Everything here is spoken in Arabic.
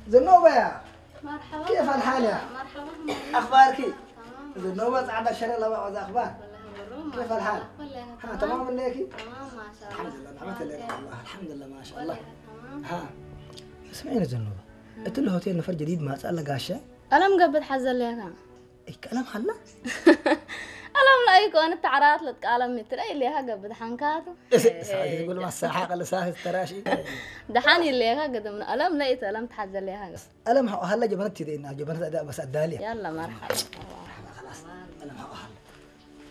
زنوبة يا مرحبا. كيف الحال يا؟ مرحبا. أخبارك؟ تمام. زنوبة سعادة الشريف الله بعض أخبار. كيف الحال؟ ها تمام منك؟ تمام ما شاء الله. الحمد لله نعمة الله الحمد لله ما شاء الله. تمام. ها اسمعيني زنوبة قلت له هوتيل نفر جديد ما سأل قاشة؟ ألم قبل حزل ليك. إيه كلام حلا؟ ألم لا يكون أنت عرات لك ألم متر أي اللي هجا بدحنكاتو. يقول ما الساحة قال ساحة تراشي. دحاني اللي هجا قدم ألم لا يتألم تحزل ليها. ألم هلا جبنت تدينا جبنت أداء بس أدالي. يلا مرحبا.